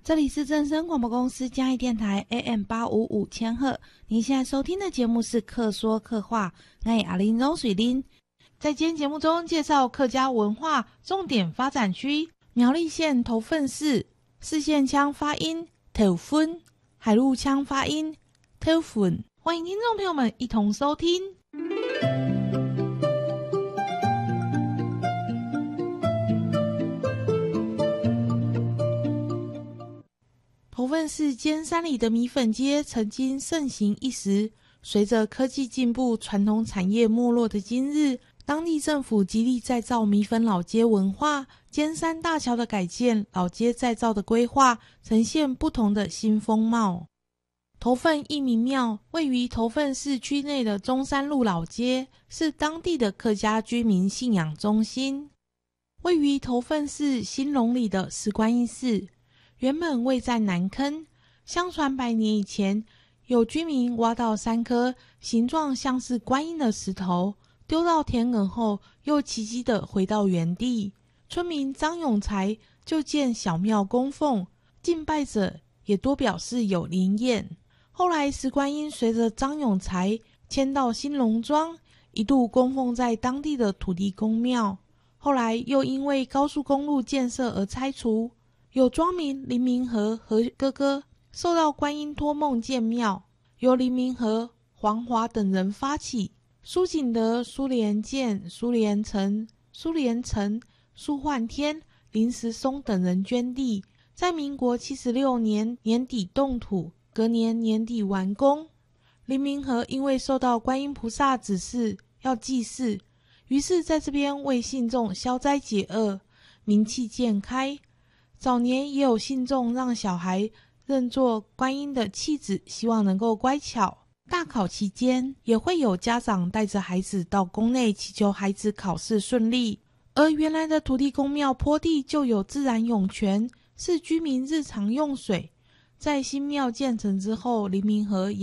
这里是正声广播公司嘉义电台 AM855千赫，您现在收听的节目是客说客话，我是阿玲柔水玲。在今天节目中介绍客家文化重点发展区苗栗县头份市，四县腔发音头份，海陆腔发音头份，欢迎听众朋友们一同收听。头份市尖山里的米粉街曾经盛行一时，随着科技进步、传统产业没落的今日，当地政府极力再造米粉老街文化，尖山大桥的改建、老街再造的规划，呈现不同的新风貌。头份义民庙位于头份市区内的中山路老街，是当地的客家居民信仰中心。位于头份市兴隆里的石观音寺，原本位在南坑，相传100年以前，有居民挖到3颗形状像是观音的石头，丢到田埂后，又奇迹地回到原地。村民张永才就建小庙供奉，敬拜者也多表示有灵验。后来石观音随着张永才迁到兴隆庄，一度供奉在当地的土地公庙，后来又因为高速公路建设而拆除。有庄民林明和和哥哥受到观音托梦建庙，由林明和、黄华等人发起，苏景德、苏连建、苏连成、苏焕天、林时松等人捐地，在民国76年年底动土，隔年年底完工。林明和因为受到观音菩萨指示要祭祀，于是在这边为信众消灾解厄，名气渐开。早年也有信众让小孩认作观音的弃子，希望能够乖巧。大考期间也会有家长带着孩子到宫内祈求孩子考试顺利。而原来的土地公庙坡地就有自然涌泉，是居民日常用水。在新庙建成之后，林明和也